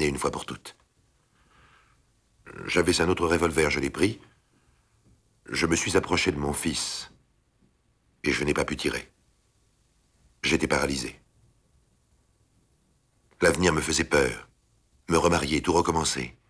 terminer une fois pour toutes. J'avais un autre revolver, je l'ai pris. Je me suis approché de mon fils. Et je n'ai pas pu tirer. J'étais paralysé. L'avenir me faisait peur. Me remarier, tout recommencer.